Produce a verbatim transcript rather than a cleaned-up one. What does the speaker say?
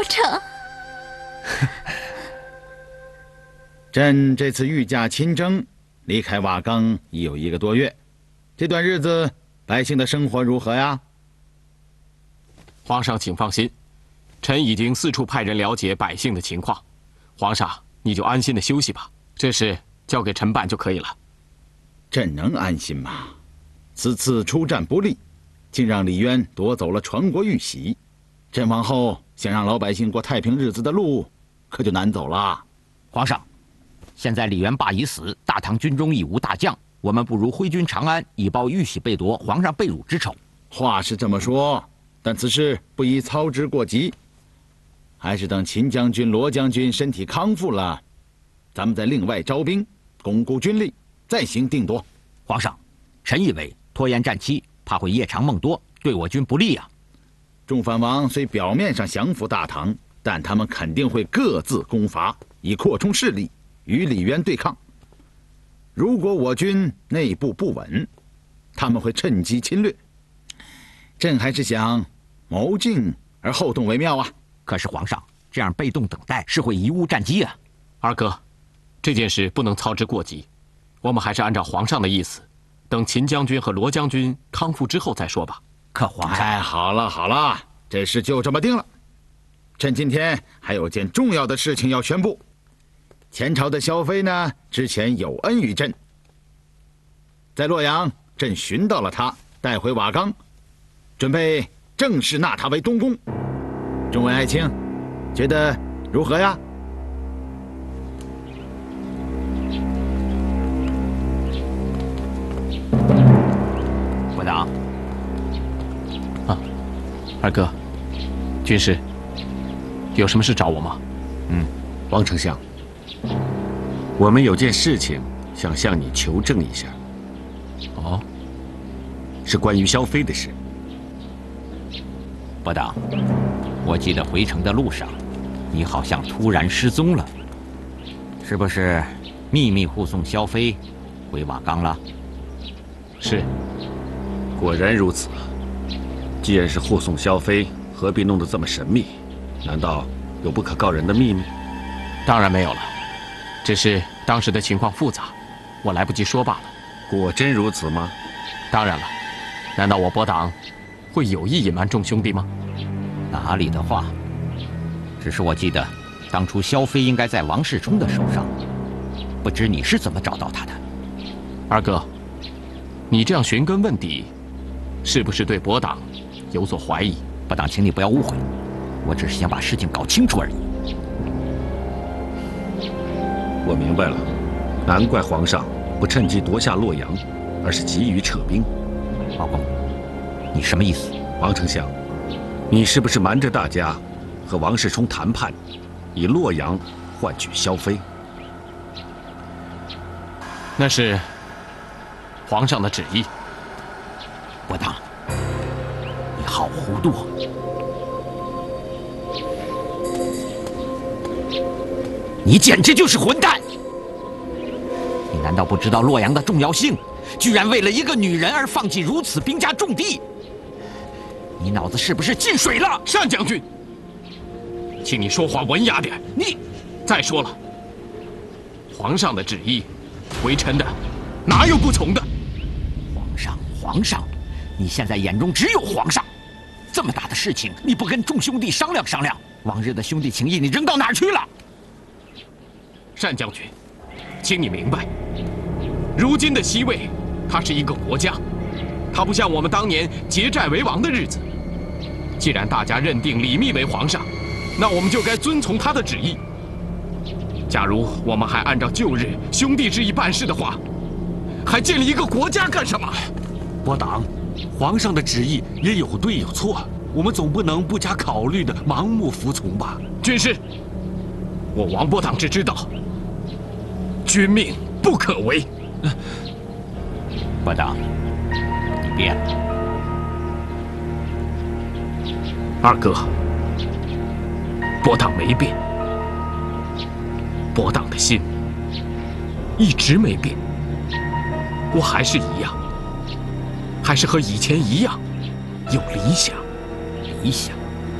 不成。 朕这次御驾亲征，离开瓦岗已有一个多月，这段日子百姓的生活如何呀？ 皇上请放心，臣已经四处派人了解百姓的情况。皇上，你就安心的休息吧，这事交给臣办就可以了。 朕能安心吗？此次出战不利，竟让李渊夺走了传国玉玺，朕往后想让老百姓过太平日子的路，可就难走了。 皇上，现在李元霸已死，大唐军中已无大将，我们不如挥军长安，以报玉玺被夺、皇上被辱之仇。 话是这么说，但此事不宜操之过急，还是等秦将军、罗将军身体康复了，咱们再另外招兵，巩固军力，再行定夺。 皇上，臣以为拖延战期，怕会夜长梦多，对我军不利啊。 众藩王虽表面上降服大唐，但他们肯定会各自攻伐，以扩充势力，与李渊对抗。如果我军内部不稳，他们会趁机侵略。朕还是想谋静而后动为妙啊。 可是皇上，这样被动等待是会贻误战机啊。 二哥，这件事不能操之过急，我们还是按照皇上的意思，等秦将军和罗将军康复之后再说吧。 可皇上， 哎，好了好了，这事就这么定了。朕今天还有件重要的事情要宣布。前朝的萧妃呢，之前有恩于朕，在洛阳，朕寻到了她，带回瓦岗，准备正式纳她为东宫。众位爱卿，觉得如何呀？ 国党。 啊，二哥，军师，有什么事找我吗？ 嗯，王丞相，我们有件事情想向你求证一下。 哦， 是关于萧妃的事。 伯党，我记得回城的路上，你好像突然失踪了，是不是秘密护送萧妃回瓦岗了？ 是。 果然如此。既然是护送萧妃，何必弄得这么神秘？难道有不可告人的秘密？ 当然没有了，只是当时的情况复杂，我来不及说罢了。 果真如此吗？ 当然了，难道我伯党会有意隐瞒众兄弟吗？ 哪里的话，只是我记得当初萧妃应该在王世充的手上，不知你是怎么找到她的？ 二哥，你这样寻根问底，是不是对伯党有所怀疑？ 伯党，请你不要误会，我只是想把事情搞清楚而已。 我明白了，难怪皇上不趁机夺下洛阳，而是急于撤兵。 老公，你什么意思？ 王丞相，你是不是瞒着大家，和王世充谈判，以洛阳换取萧妃？ 那是皇上的旨意。 伯党，你好糊涂啊！你简直就是混蛋！你难道不知道洛阳的重要性？居然为了一个女人而放弃如此兵家重地！你脑子是不是进水了？ 单将军，请你说话文雅点。 你， 再说了，皇上的旨意，为臣的哪有不从的？ 皇上，皇上，你现在眼中只有皇上。这么大的事情，你不跟众兄弟商量商量？往日的兄弟情谊，你扔到哪儿去了？ 单将军，请你明白，如今的西魏，它是一个国家，它不像我们当年结寨为王的日子。既然大家认定李密为皇上，那我们就该遵从他的旨意。假如我们还按照旧日兄弟之义办事的话，还建立一个国家干什么？ 伯党，皇上的旨意也有对有错，我们总不能不加考虑的盲目服从吧？ 军师，我王伯党只知道，君命不可违。 伯党，你变了。 二哥，伯党没变，伯党的心一直没变，我还是一样，还是和以前一样有理想。 理想？